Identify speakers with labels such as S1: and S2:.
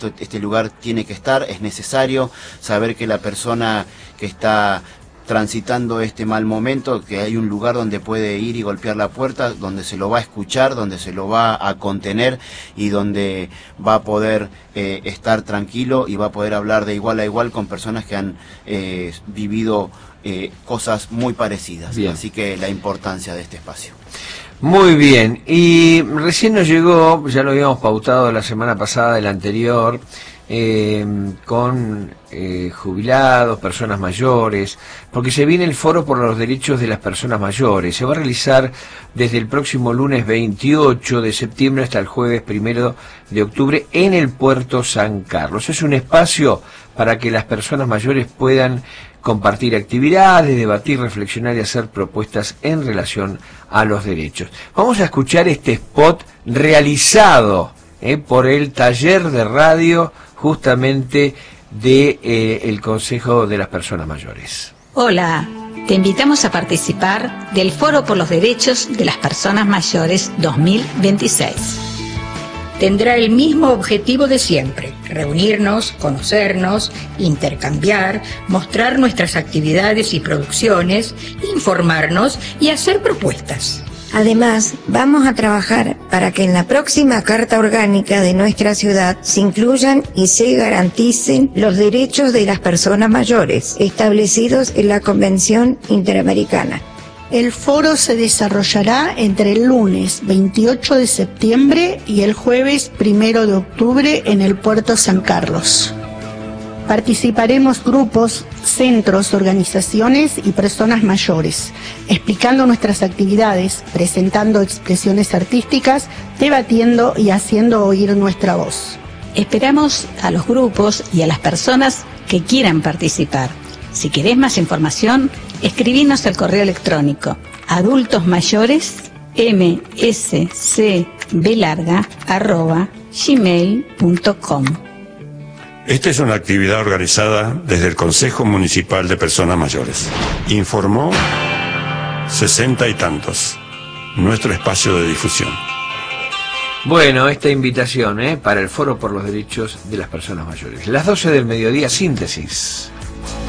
S1: este lugar tiene que estar, es necesario saber que la persona que está transitando este mal momento, que hay un lugar donde puede ir y golpear la puerta, donde se lo va a escuchar, donde se lo va a contener y donde va a poder estar tranquilo y va a poder hablar de igual a igual con personas que han vivido cosas muy parecidas.
S2: Bien.
S1: Así que la importancia de este espacio.
S2: Muy bien, y recién nos llegó, ya lo habíamos pautado la semana pasada, el anterior, con jubilados, personas mayores, porque se viene el Foro por los Derechos de las Personas Mayores. Se va a realizar desde el próximo lunes 28 de septiembre hasta el jueves 1 de octubre en el Puerto San Carlos. Es un espacio para que las personas mayores puedan compartir actividades, debatir, reflexionar y hacer propuestas en relación a los derechos. Vamos a escuchar este spot realizado por el taller de radio justamente de el Consejo de las Personas Mayores.
S3: Hola, te invitamos a participar del Foro por los Derechos de las Personas Mayores 2026.
S4: Tendrá el mismo objetivo de siempre: reunirnos, conocernos, intercambiar, mostrar nuestras actividades y producciones, informarnos y hacer propuestas.
S5: Además, vamos a trabajar para que en la próxima Carta Orgánica de nuestra ciudad se incluyan y se garanticen los derechos de las personas mayores establecidos en la Convención Interamericana.
S6: El foro se desarrollará entre el lunes 28 de septiembre y el jueves 1 de octubre en el Puerto San Carlos. Participaremos grupos, centros, organizaciones y personas mayores, explicando nuestras actividades, presentando expresiones artísticas, debatiendo y haciendo oír nuestra voz.
S3: Esperamos a los grupos y a las personas que quieran participar. Si querés más información, escribinos al correo electrónico adultosmayores@gmail.com.
S7: Esta es una actividad organizada desde el Consejo Municipal de Personas Mayores. Informó 60 y tantos, nuestro espacio de difusión.
S2: Bueno, esta invitación para el Foro por los Derechos de las Personas Mayores. Las 12 del mediodía, síntesis.